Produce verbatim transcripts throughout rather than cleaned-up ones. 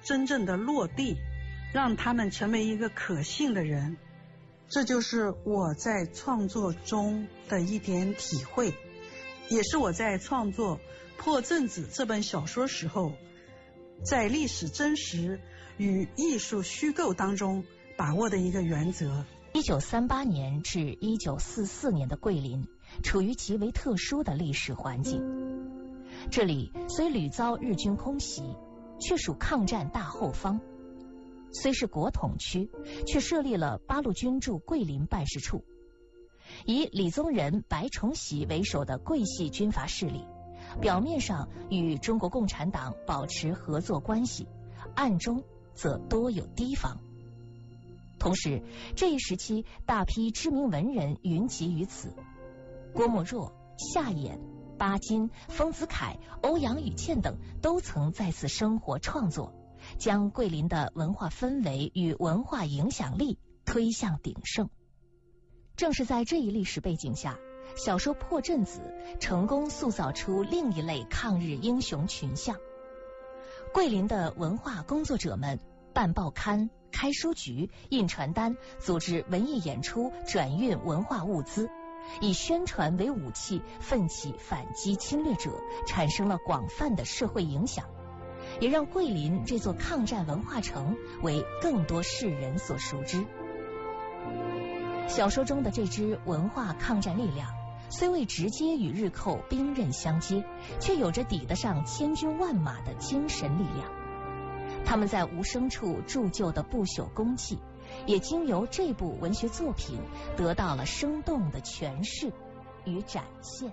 真正的落地，让他们成为一个可信的人。这就是我在创作中的一点体会，也是我在创作《破阵子》这本小说时候，在历史真实与艺术虚构当中把握的一个原则。 一九三八年至一九四四年的桂林处于极为特殊的历史环境，这里虽屡遭日军空袭，却属抗战大后方。虽是国统区，却设立了八路军驻桂林办事处。以李宗仁、白崇禧为首的桂系军阀势力，表面上与中国共产党保持合作关系，暗中则多有提防。同时，这一时期大批知名文人云集于此，郭沫若、夏衍、巴金、丰子恺、欧阳予倩等都曾在此生活创作，将桂林的文化氛围与文化影响力推向鼎盛。正是在这一历史背景下，小说《破阵子》成功塑造出另一类抗日英雄群像。桂林的文化工作者们办报刊、开书局、印传单，组织文艺演出，转运文化物资，以宣传为武器，奋起反击侵略者，产生了广泛的社会影响，也让桂林这座抗战文化城为更多世人所熟知。小说中的这支文化抗战力量，虽未直接与日寇兵刃相接，却有着抵得上千军万马的精神力量。他们在无声处铸就的不朽功绩，也经由这部文学作品得到了生动的诠释与展现。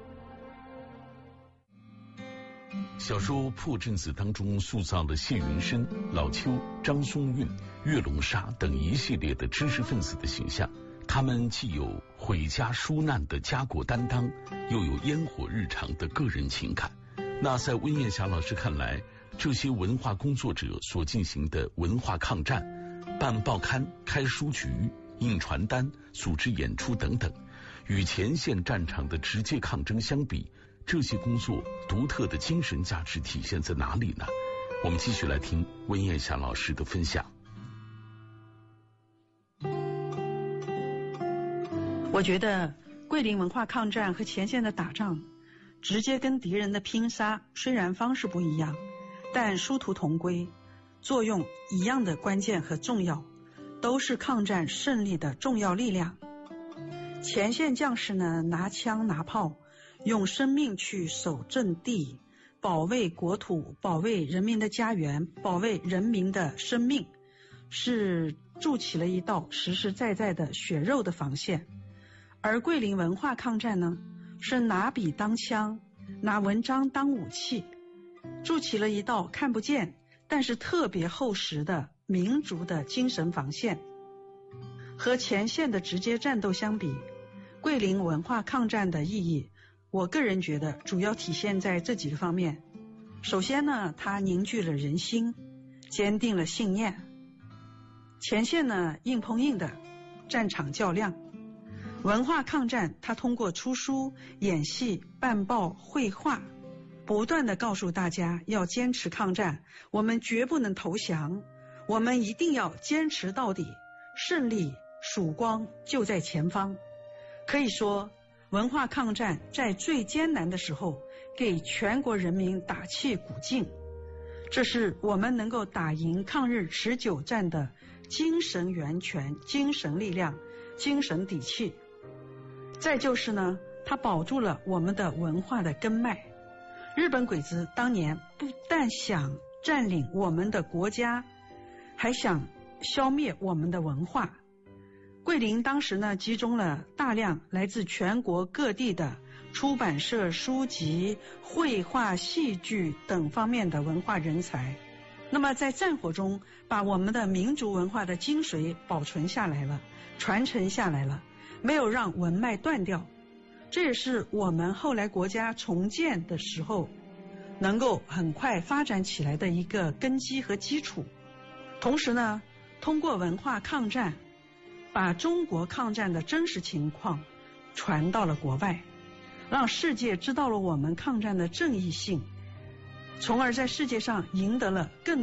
小说《破阵子》当中塑造了谢云深、老邱、张松韵、岳龙沙等一系列的知识分子的形象，他们既有毁家纾难的家国担当，又有烟火日常的个人情感。那在温艳霞老师看来，这些文化工作者所进行的文化抗战，办报刊、开书局、印传单、组织演出等等，与前线战场的直接抗争相比，这些工作独特的精神价值体现在哪里呢？我们继续来听温艳霞老师的分享。 我觉得桂林文化抗战和前线的打仗，直接跟敌人的拼杀虽然方式不一样，但殊途同归，作用一样的关键和重要，都是抗战胜利的重要力量。前线将士呢，拿枪拿炮，用生命去守阵地，保卫国土，保卫人民的家园，保卫人民的生命，是筑起了一道实实在在的血肉的防线。而桂林文化抗战呢，是拿笔当枪，拿文章当武器，筑起了一道看不见但是特别厚实的民族的精神防线。和前线的直接战斗相比，桂林文化抗战的意义，我个人觉得主要体现在这几个方面。首先呢，它凝聚了人心，坚定了信念。前线呢，硬碰硬的战场较量。文化抗战，它通过出书、演戏、办报、绘画，不断的告诉大家要坚持抗战，我们绝不能投降，我们一定要坚持到底，胜利曙光就在前方。可以说，文化抗战在最艰难的时候给全国人民打气鼓劲，这是我们能够打赢抗日持久战的精神源泉、精神力量、精神底气。再就是呢，它保住了我们的文化的根脉。日本鬼子当年不但想占领我们的国家，还想消灭我们的文化。桂林当时呢，集中了大量来自全国各地的出版社、书籍、绘画、戏剧等方面的文化人才。那么在战火中，把我们的民族文化的精髓保存下来了，传承下来了，没有让文脉断掉。这也是我们后来国家重建的时候能够很快发展起来的一个根基和基础。同时呢，通过文化抗战，把中国抗战的真实情况传到了国外，让世界知道了我们抗战的正义性，从而在世界上赢得了更